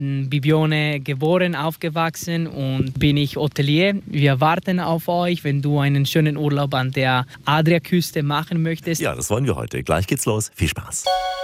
in Bibione geboren, aufgewachsen und bin ich Hotelier. Wir warten auf euch, wenn du einen schönen Urlaub an der Adriaküste machen möchtest. Ja, das wollen wir heute. Gleich geht's los. Viel Spaß.